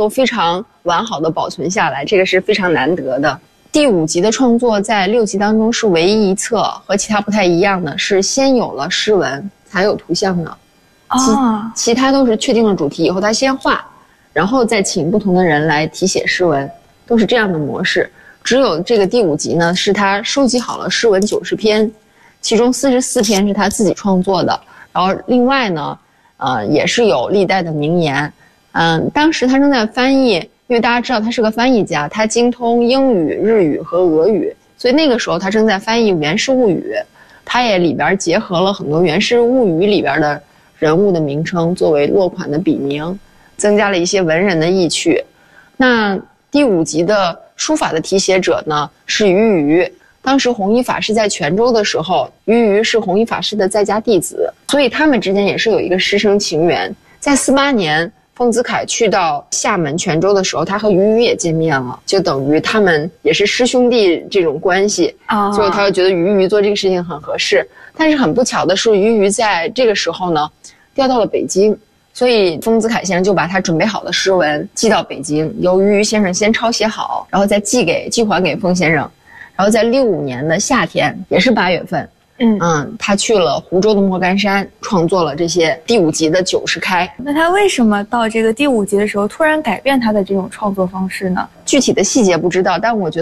都非常完好的保存下来，这个是非常难得的。第5集的创作在6集当中是唯一一册和其他不太一样的，是先有了诗文才有图像的。其他都是确定了主题以后他先画，然后再请不同的人来题写诗文，都是这样的模式。只有这个第5集呢，是他收集好了诗文90篇，其中44篇是他自己创作的，然后另外呢也是有历代的名言。当时他正在翻译，因为大家知道他是个翻译家，他精通英语、日语和俄语，所以那个时候他正在翻译《源氏物语》，他也里边结合了很多《源氏物语》里边的人物的名称作为落款的笔名，增加了一些文人的意趣。那第5集的书法的题写者呢是俞渝，当时弘一法师在泉州的时候，俞渝是弘一法师的在家弟子，所以他们之间也是有一个师生情缘。在48年丰子恺去到厦门泉州的时候，他和俞渝也见面了，就等于他们也是师兄弟这种关系，所以他就觉得俞渝做这个事情很合适。但是很不巧的是，俞渝在这个时候呢调到了北京，所以丰子恺先生就把他准备好的诗文寄到北京，由俞渝先生先抄写好，然后再寄还给丰先生。然后在65年的夏天，也是8月份，他去了湖州的莫干山，创作了这些第5集的90开。 那他为什么到这个第5集的时候突然改变他的这种创作方式呢？ 具体的细节不知道，但我觉得